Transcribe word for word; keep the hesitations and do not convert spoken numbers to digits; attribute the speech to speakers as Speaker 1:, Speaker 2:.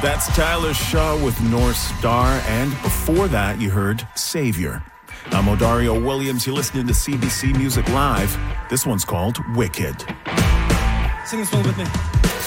Speaker 1: That's Tyler Shaw with North Star, and before that, you heard Savior. I'm Odario Williams. You're listening to C B C Music Live. This one's called Wicked.
Speaker 2: Sing this one with me.